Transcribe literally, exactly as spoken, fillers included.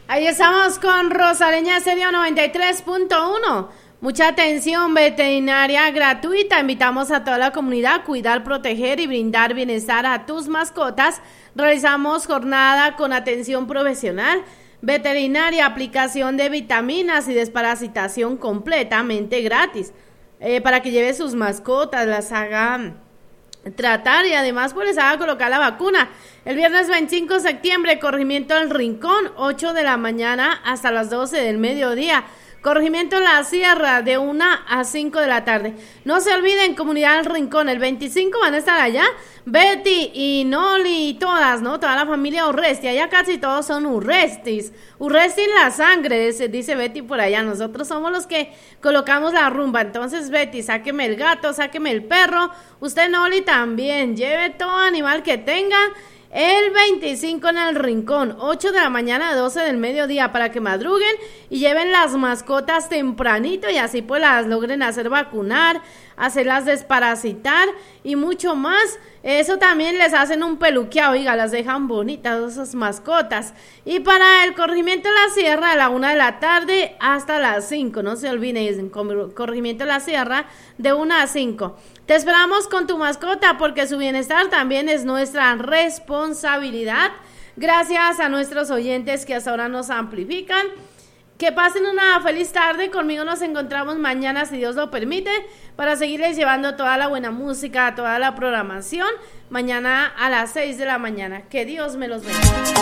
Ahí estamos con Rosaleña Estéreo noventa y tres punto uno. Mucha atención, veterinaria gratuita. Invitamos a toda la comunidad a cuidar, proteger y brindar bienestar a tus mascotas. Realizamos jornada con atención profesional veterinaria, aplicación de vitaminas y desparasitación completamente gratis. Eh, para que lleve sus mascotas, las haga tratar y además pues les haga colocar la vacuna. El viernes veinticinco de septiembre, corregimiento del Rincón, ocho de la mañana hasta las doce del mediodía. Corregimiento La Sierra, de una a cinco de la tarde. No se olviden, comunidad del Rincón, el veinticinco van a estar allá Betty y Noli y todas, ¿no? Toda la familia Urresti, allá casi todos son Urrestis. Urresti en la sangre, dice, dice Betty por allá. Nosotros somos los que colocamos la rumba. Entonces, Betty, sáqueme el gato, sáqueme el perro. Usted, Noli, también. Lleve todo animal que tenga. El veinticinco en el Rincón, ocho de la mañana a doce del mediodía, para que madruguen y lleven las mascotas tempranito y así pues las logren hacer vacunar, hacerlas desparasitar y mucho más. Eso también les hacen un peluqueado, oiga, las dejan bonitas esas mascotas. Y para el corregimiento de La Sierra, a la una de la tarde hasta las cinco, no se olviden, corregimiento de La Sierra, de una a cinco. Te esperamos con tu mascota porque su bienestar también es nuestra responsabilidad. Gracias a nuestros oyentes que hasta ahora nos amplifican. Que pasen una feliz tarde. Conmigo nos encontramos mañana, si Dios lo permite, para seguirles llevando toda la buena música, toda la programación. Mañana a las seis de la mañana. Que Dios me los bendiga.